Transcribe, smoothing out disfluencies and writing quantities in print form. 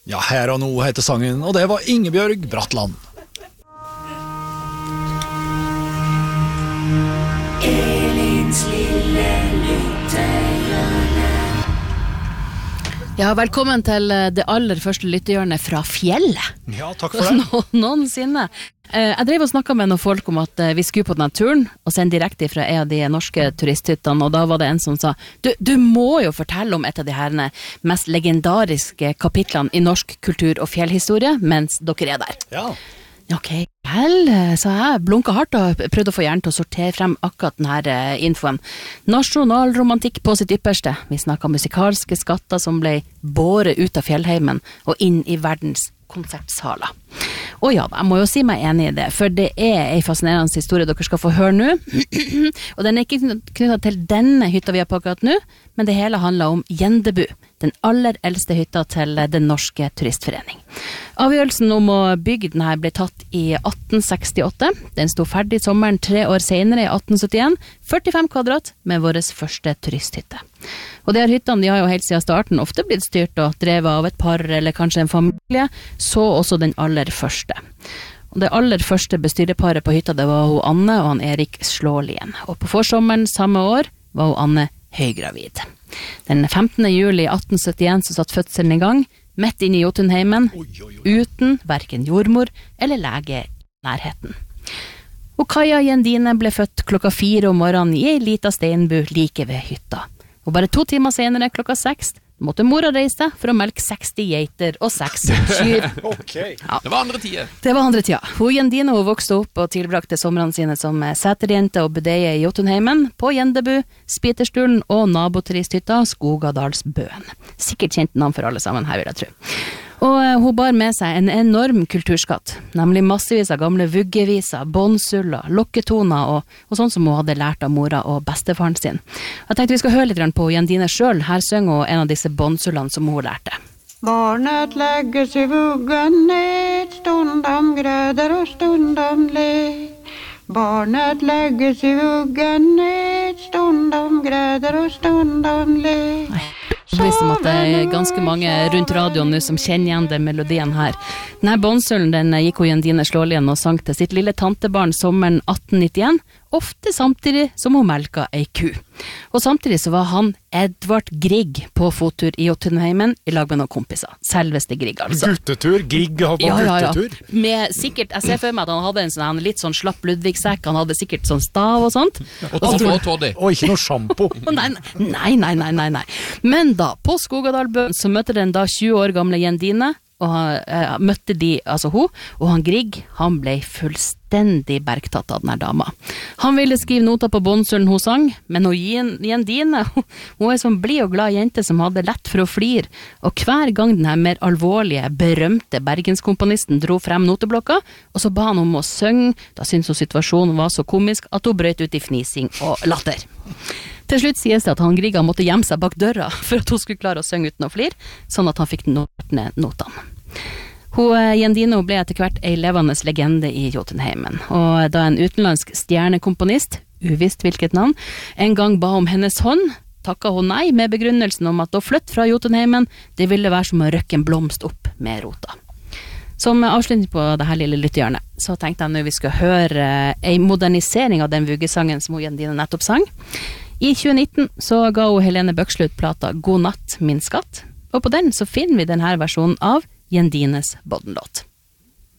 Ja, Her og nå heter sangen, og det var Ingebjørg Bratland. Elins lille lyttehjørne. Ja, velkommen til det aller første lyttehjørnet fra fjellet. Ja, takk for det. Noensinne. Jeg drev og snakket med noen folk om at vi skulle på denne turen, og sende direkte fra en av de norske turisthyttene, og da var det en som sa, du må jo fortelle om et av de her mest legendariske kapitlene i norsk kultur og fjellhistorie, mens dere er der. Ja. Ok, vel, så jeg blunket hardt og prøvde å få hjernen til å sortere frem akkurat denne infoen. Nasjonalromantikk på sitt ypperste. Vi snakket musikalske skatter som ble båret ut av fjellheimen og inn i verdens konsertsaler. Og ja, jeg må jo si meg enig i det, for det er en fascinerende historie dere skal få høre nå. Og den er ikke knyttet til denne hytta vi har på akkurat nå, men det hele handler om Gjendebu, den aller eldste hytta til Den norske turistforening. Avgjørelsen om å bygge denne ble tatt i 1868. Den sto ferdig sommeren 3 år senere i 1871, 45 kvadrat med vår første turisthytte. Og de her hyttene de har jo helt siden starten ofte blitt styrt og drevet av et par eller kanskje en familie, så også den aller første. Og det aller første bestyrerparet på hytta det var hun Anne og han Erik Slålien. Og på forsommeren samme år var hun Anne høygravid. Den 15. juli 1871 så satt fødselen i gang, midt inne i Jotunheimen, uten hverken jordmor eller lege i nærheten. Og Kaja Jendine ble født klokka 4 om morgenen i en liten steinbu like ved hytta. Og bare 2 timer senere, klokka 6, måtte mora reise for å melke 60 geiter og 6 kyr. Okay. Ja. Det var andre tider. Det var andre tida. Hun Jendine hun vokste opp og tilbrakte somrene sine som seterjente og budeie i Jotunheimen, på Gjendebu, Spiterstulen og naboturisthytta Skogadalsbøen. Sikkert kjent navn for alle sammen her, vil jeg tro. Og hun bar med seg en enorm kulturskatt, nemlig massevis av gamle vuggeviser, båndsuller, lokketoner og sånn som hun hadde lært av mora og bestefaren sin. Jeg tenkte vi skal høre litt på Jendine selv. Her synger hun en av disse båndsullene som hun lærte. Barnet legges i vuggen ned, stundom grøder og stundom lek. Barnet legges i vuggen ned, stundom grøder og stundom lek. Det blir som at det er ganske mange rundt radioen nå som kjenner igjen den melodien her. Denne båndsullen den gikk hun Jendine Slålien og sang til sitt lille tantebarn sommeren 1891, ofte samtidig som hun melka ei ku. Og samtidig så var han Edvard Grieg på fottur i Jotunheimen i lag med noen kompiser. Selveste Grieg, altså. Guttetur, Grieg har på guttetur. Med sikkert, jeg ser for meg at han hadde en sånn litt sånn slapp Ludvigsekk, han hadde sikkert sånn stav og sånt. Og ikke noe shampoo. Nei. Men da, på Skogadalbøen, så møtte den da 20 år gamle Jendine, og møtte de, altså hun, og han Grieg, han ble fullstendig bergtatt av denne dama. Han ville skrive noter på båndsullen hun sang, men hun Jendine, hun er sånn blid og glad jente som hadde lett for å flire, og hver gang denne mer alvorlige, berømte bergenskomponisten dro frem noteblokka, og så ba han om å synge, da syntes hun situasjonen var så komisk at hun brøt ut i fnising og latter. Til slutt sies det at han Grieg måtte gjemme seg bak døra for at hun skulle klare å synge uten å flire, sånn at han fikk ned notene. Jendine ble etter hvert en levende legende i Jotunheimen, og da en utenlandsk stjernekomponist, uvisst hvilket navn, en gang ba om hennes hånd, takket hun nei med begrunnelsen om at å flytte fra Jotunheimen, det ville være som å røkke en blomst opp med rota. Som avslutning på dette lille lyttehjørnet, så tenkte jeg nå vi skal høre en modernisering av den vuggesangen som Jendine nettopp sang. I 2019 så ga hun Helene Bøkslut plata God natt, min skatt, og på den så finner vi denne versjonen av Jendines Boddenlåt.